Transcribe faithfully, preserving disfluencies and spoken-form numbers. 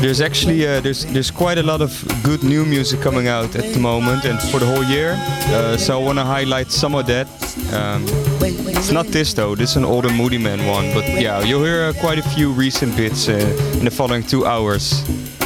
There's actually uh, there's there's quite a lot of good new music coming out at the moment and for the whole year. Uh, so I want to highlight some of that. Um, it's not this though. This is an older Moody Man one, but yeah, you'll hear uh, quite a few recent bits uh, in the following two hours.